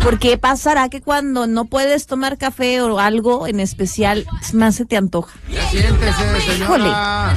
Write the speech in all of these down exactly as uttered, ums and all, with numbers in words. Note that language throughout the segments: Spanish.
¿Por qué pasará que cuando no puedes tomar café o algo en especial, más se te antoja? Ya siéntese, señora.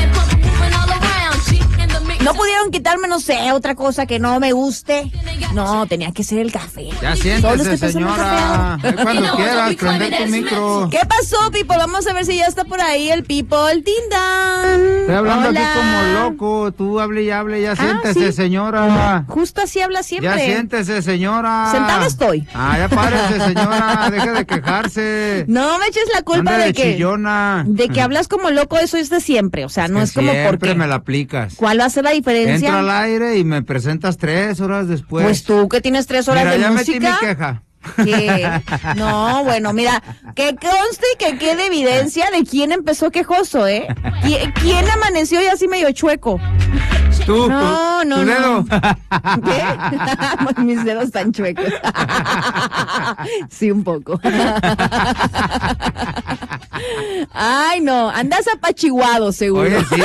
No pudieron quitarme, no sé, otra cosa que no me guste. No, tenía que ser el café. Ya Solo siéntese, estoy pensando en señora. café ahora. Cuando quieras, prender tu micro. ¿Qué pasó, People? Vamos a ver si ya está por ahí el People. ¡Tindan! Estoy hablando Hola. aquí como loco. Tú hable y hable. Ya siéntese, sí. señora. Justo así habla siempre. Ya siéntese, señora. Sentada estoy. Ah, ya párese, señora. Deje de quejarse. No me eches la culpa Ande de que chillona. de que hablas como loco, eso es de siempre. O sea, no Que es como siempre porque. me la aplicas. ¿Cuál va a ser la diferencia? Entro al aire y me presentas tres horas después. Pues tú que tienes tres horas Mira, de ya música. metí mi queja. Que no, bueno, mira, que conste y que quede evidencia de quién empezó quejoso, ¿eh? ¿Qui- ¿Quién amaneció y así medio chueco? Tú, No, tu, no, tu no. dedo. ¿Qué? Mis dedos están chuecos. Sí, un poco. Ay, no, andas apachiguado, seguro. Oye, sí.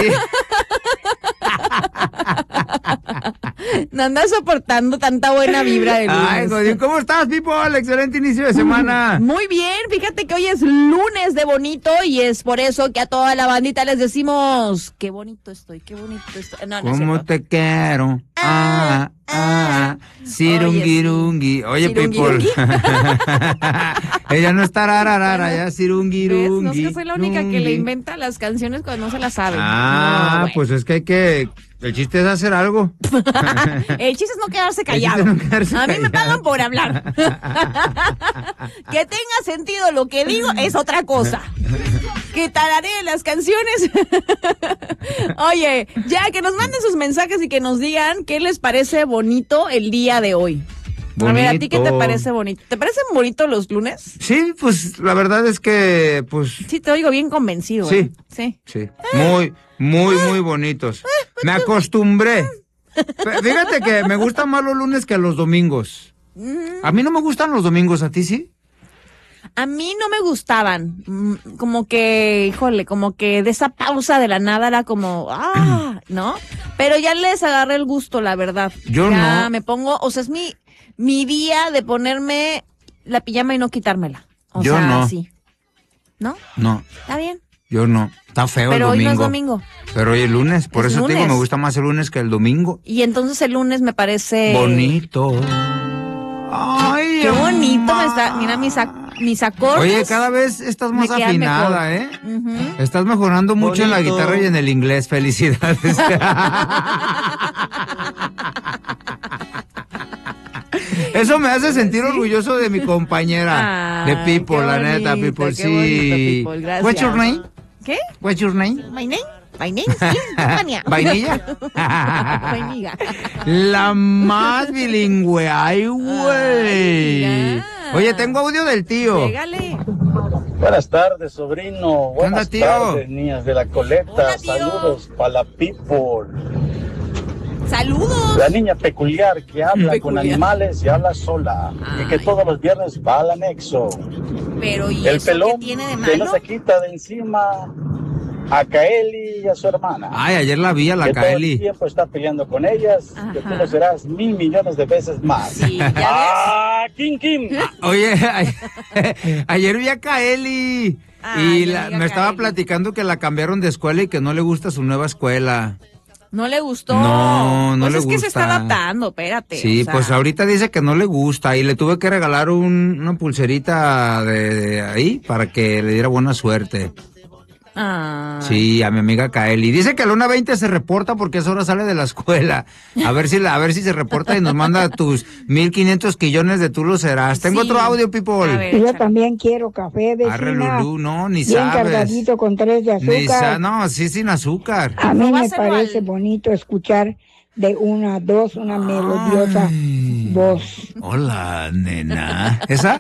No andas soportando tanta buena vibra de lunes. Ay, Godín, ¿cómo estás, people? Excelente inicio de semana. Muy bien, fíjate que hoy es lunes de bonito y es por eso que a toda la bandita les decimos qué bonito estoy, qué bonito estoy. No, no es ¿Cómo cierto. te quiero? Ah, ah, sirungirungi. Oye, people. Sirungirungi. Ella no está rara, rara, ya ¿Ves? sirungirungi. No es que soy la única que le rungi. inventa las canciones cuando no se las sabe. Ah, No, bueno. pues es que hay que... El chiste es hacer algo. El chiste es no quedarse El chiste callado. es no quedarse A mí me callado. pagan por hablar. Que tenga sentido lo que digo es otra cosa. Que tararé las canciones. Oye, ya que nos manden sus mensajes y que nos digan qué les parece bonito el día de hoy. A ver, ¿a ti qué te Bonito. parece bonito? ¿Te parecen bonitos los lunes? Sí, pues la verdad es que, pues, Sí, te oigo bien convencido. Sí. ¿eh? Sí. sí, muy, muy, muy bonitos. Me acostumbré. Pe- Fíjate que me gustan más los lunes que los domingos. A mí no me gustan los domingos, ¿a ti sí? A mí no me gustaban, mm, como que, híjole, como que de esa pausa de la nada era como, ah, ¿no? Pero ya les agarré el gusto, la verdad. Yo ya no. me pongo, o sea, es mi, mi día de ponerme la pijama y no quitármela. O Yo sea, no. sí. ¿No? No, Está bien. yo no. Está feo Pero el hoy domingo. no es domingo. Pero hoy es lunes, por Es eso te digo, lunes. me gusta más el lunes que el domingo. Y entonces el lunes me parece... Bonito. Ay, Qué bonito mamá. me está, mira mis, ac- mis acordes. Oye, cada vez estás más me quedan afinada, mejor. ¿eh? Ujú. Estás mejorando mucho en la Bonito. guitarra y en el inglés. Felicidades. Eso me hace sentir orgulloso de mi compañera. Ay, de People, qué la neta, bonito, People, qué sí. bonito, People, gracias. What's your name? ¿Qué? What's your name? My name? My name is Tiffany. ¿Vainilla? Vainilla. La más bilingüe. Ay, güey. mira. Oye, tengo audio del tío. Pégale. Buenas tardes, sobrino. ¿Qué onda, Buenas tío? tardes, niñas de la coleta. Hola, tío. Saludos para la people. Saludos. La niña peculiar que habla Peculiar. con animales y habla sola. Y que Ay. todos los viernes va al anexo. Pero ¿y El eso qué pelón tiene de que no malo? se quita de encima a Kaeli y a su hermana. Ay, ayer la vi a la que todo el Kaeli. tiempo está peleando con ellas. Que tú Ajá. lo serás mil millones de veces más. Sí, ¿ya ves? ¡Ah, Kim Kim! Oye, a- ayer vi a Kaeli. Ay, y mi la- amiga me estaba Kaeli. platicando que la cambiaron de escuela y que no le gusta su nueva escuela. No le gustó. No, no pues le es que se está gusta. adaptando, espérate. Sí, o sea. pues ahorita dice que no le gusta y le tuve que regalar un- una pulserita de, de ahí para que le diera buena suerte. Ah. Sí, a mi amiga Kaeli. Dice que a la una veinte se reporta porque a esa hora sale de la escuela. A ver si la- a ver si se reporta y nos manda tus mil quinientos quillones de tú lo serás. Tengo Sí. otro audio, people. A ver, Yo échale. también quiero café, Arre, vecina. Lulú, no, ni Bien sabes. cargadito con tres de Ni sa- azúcar. no, sí, sin azúcar. A mí me Róbaselo parece al- bonito escuchar de una a dos una melodiosa Ay. voz. Hola, nena. ¿Esa?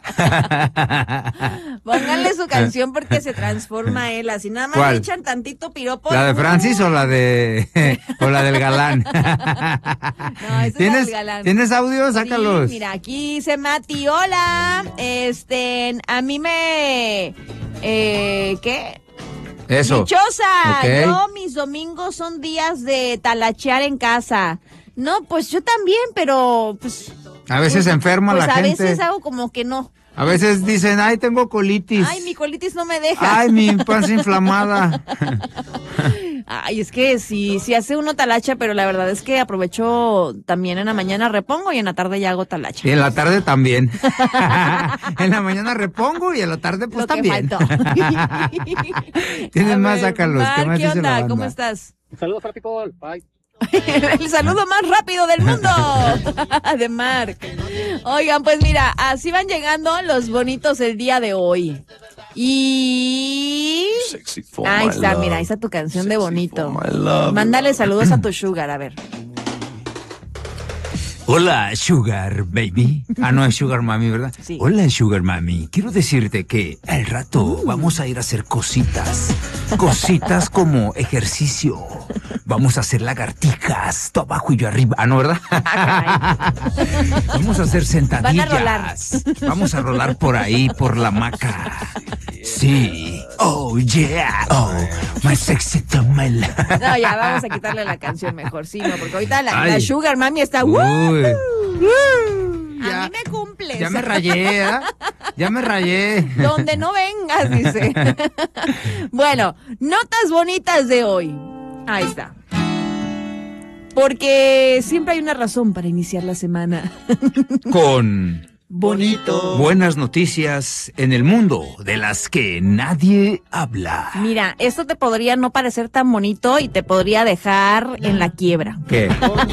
Pónganle su canción porque se transforma él. Así nada más ¿Cuál? le echan tantito piropo. ¿La de Francis o la de o la del galán? No, esa es la ¿Tienes, del galán. ¿Tienes audio? Sácalos. Sí, mira, aquí dice Mati, hola, este, a mí me, eh, ¿qué? Eso. Dichosa, Ok. yo mis domingos son días de talachear en casa. No, pues yo también, pero, pues, A veces se enferma Pues la a gente. veces hago como que no. A veces dicen, ay, tengo colitis. Ay, mi colitis no me deja. Ay, mi panza inflamada. Ay, es que sí, sí hace uno talacha, pero la verdad es que aprovecho también en la mañana repongo y en la tarde ya hago talacha. Y en la tarde también. En la mañana repongo y en la tarde pues Lo que también. faltó. Tienes A más, ver, sácalos. Mar, ¿Qué más ¿qué dice la onda? banda? ¿Cómo estás? Saludos para people. Bye. El saludo más rápido del mundo de Mark. Oigan, pues mira, así van llegando los bonitos el día de hoy. Y ahí está, mira, ahí está tu canción de bonito. Mándale saludos a tu sugar, a ver. Hola, Sugar Baby. Ah, no, es Sugar Mami, ¿verdad? Sí. Hola, Sugar Mami. Quiero decirte que al rato vamos a ir a hacer cositas. Cositas como ejercicio. Vamos a hacer lagartijas, tú abajo y yo arriba. Ah, no, ¿verdad? Vamos a hacer sentadillas. Van a rolar. Vamos a rolar por ahí, por la hamaca. Sí. Oh, yeah. Oh, my sexy tomela. No, ya, vamos a quitarle la canción mejor, sí, no, porque ahorita la, Ay. la sugar mami está... Uy. ¡Woo! Ya. A mí me cumples. Ya me rayé, ¿eh? Ya me rayé. Donde no vengas, dice. Bueno, notas bonitas de hoy. Ahí está. Porque siempre hay una razón para iniciar la semana. Con Bonito. buenas noticias en el mundo de las que nadie habla. Mira, esto te podría no parecer tan bonito y te podría dejar en la quiebra. ¿Qué?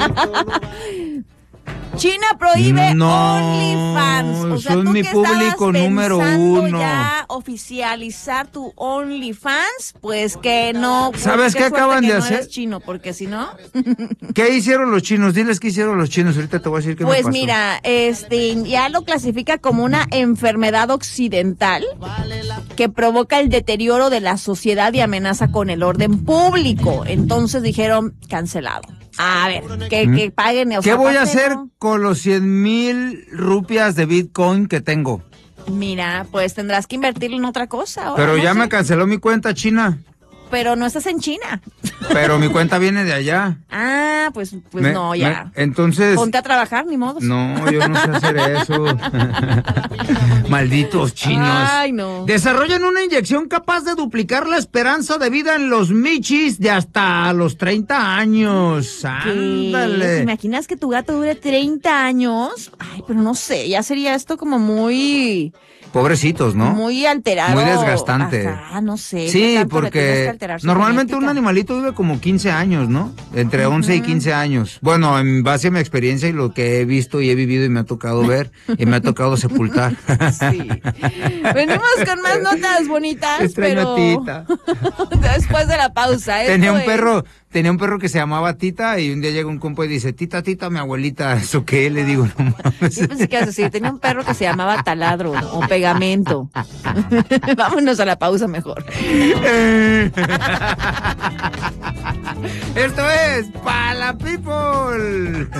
China prohíbe No, OnlyFans. O sea, son tú mi que estabas público número pensando uno. ya oficializar tu OnlyFans, pues que no. ¿Sabes qué qué suerte acaban que de no hacer? eres chino, porque si no. ¿Qué hicieron los chinos? Diles qué hicieron los chinos. Ahorita te voy a decir qué me Pues pasó. mira, este ya lo clasifica como una enfermedad occidental que provoca el deterioro de la sociedad y amenaza con el orden público. Entonces dijeron cancelado. A ver, que, que paguen. O ¿Qué sea, voy a aparte, hacer ¿no? con los cien mil rupias de Bitcoin que tengo? Mira, pues tendrás que invertirlo en otra cosa. ahora, Pero no ya sé. me canceló mi cuenta china. Pero no estás en China. Pero mi cuenta viene de allá. Ah, pues, pues Me- no, ya. me- entonces... Ponte a trabajar, ni modo. No, yo no sé hacer eso. Malditos chinos. Ay, no. Desarrollan una inyección capaz de duplicar la esperanza de vida en los michis de hasta los treinta años. ¿Qué? ¿Te Ándale. imaginas que tu gato dure treinta años? Ay, pero no sé, ya sería esto como muy, Pobrecitos, ¿no? muy alterado. Muy desgastante. Ajá, no sé. qué Sí, tanto le tienes que porque alterar su normalmente un genética. animalito vive como quince años, ¿no? Entre once y quince años. Bueno, en base a mi experiencia y lo que he visto y he vivido y me ha tocado ver y me ha tocado sepultar. Sí. Venimos con más notas bonitas, Extraño pero a Tita. después de la pausa. Tenía Esto un es- perro, tenía un perro que se llamaba Tita y un día llega un compa y dice, Tita, Tita, mi abuelita, ¿eso qué? Le digo, no mames. Yo pensé que ibas a decir, tenía un perro que se llamaba taladro o pegamento. Vámonos a la pausa mejor. Esto es Pa' la People.